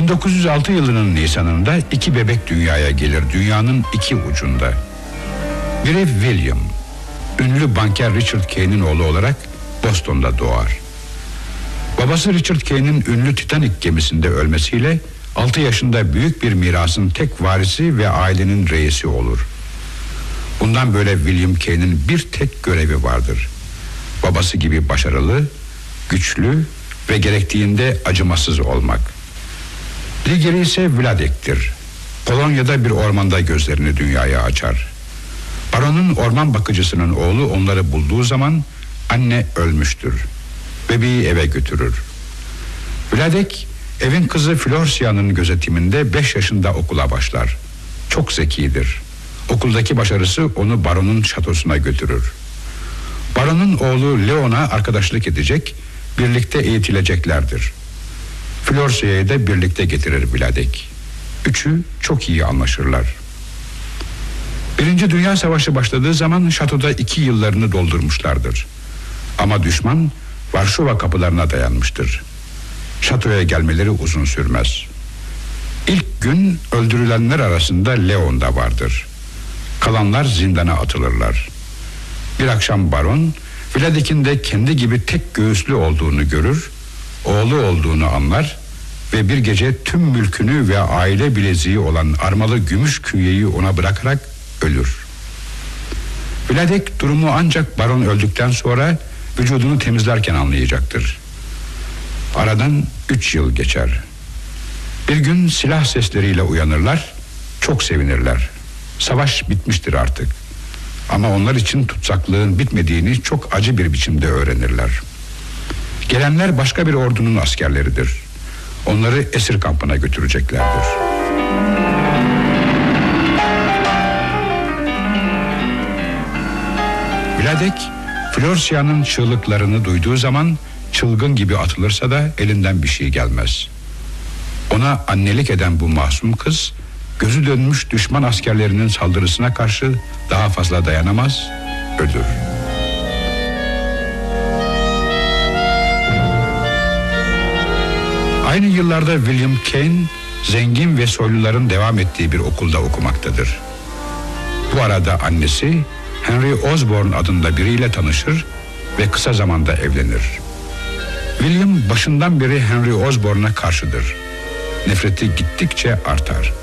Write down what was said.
1906 yılının Nisan'ında 2 bebek dünyaya gelir dünyanın 2 ucunda. Biri William, ünlü banker Richard Kay'nin oğlu olarak Boston'da doğar. Babası Richard Kay'nin ünlü Titanic gemisinde ölmesiyle 6 yaşında büyük bir mirasın tek varisi ve ailenin reisi olur. Bundan böyle William Kay'nin bir tek görevi vardır. Babası gibi başarılı, güçlü ve gerektiğinde acımasız olmak. Diğeri ise Vladek'tir. Polonya'da bir ormanda gözlerini dünyaya açar. Baronun orman bakıcısının oğlu onları bulduğu zaman anne ölmüştür. Bebeği eve götürür. Vladek evin kızı Florsia'nın gözetiminde 5 yaşında okula başlar. Çok zekidir. Okuldaki başarısı onu baronun şatosuna götürür. Baronun oğlu Leon'a arkadaşlık edecek, birlikte eğitileceklerdir. Florsia'yı da birlikte getirir Vladek. Üçü çok iyi anlaşırlar. Birinci Dünya Savaşı başladığı zaman şatoda 2 yıllarını doldurmuşlardır. Ama düşman Varşova kapılarına dayanmıştır. Şatoya gelmeleri uzun sürmez. İlk gün öldürülenler arasında Leon da vardır. Kalanlar zindana atılırlar. Bir akşam baron Vladek'in de kendi gibi tek göğüslü olduğunu görür, oğlu olduğunu anlar ve bir gece tüm mülkünü ve aile bileziği olan armalı gümüş künyeyi ona bırakarak ölür. Vladek durumu ancak baron öldükten sonra vücudunu temizlerken anlayacaktır. Aradan 3 yıl geçer. Bir gün silah sesleriyle uyanırlar, çok sevinirler. Savaş bitmiştir artık. Ama onlar için tutsaklığın bitmediğini çok acı bir biçimde öğrenirler. Gelenler başka bir ordunun askerleridir. Onları esir kampına götüreceklerdir. Vladek, Florsia'nın çığlıklarını duyduğu zaman çılgın gibi atılırsa da elinden bir şey gelmez. Ona annelik eden bu masum kız, gözü dönmüş düşman askerlerinin saldırısına karşı daha fazla dayanamaz, ölür. Aynı yıllarda William Kane, zengin ve soyluların devam ettiği bir okulda okumaktadır. Bu arada annesi Henry Osborne adında biriyle tanışır ve kısa zamanda evlenir. William başından beri Henry Osborne'a karşıdır. Nefreti gittikçe artar.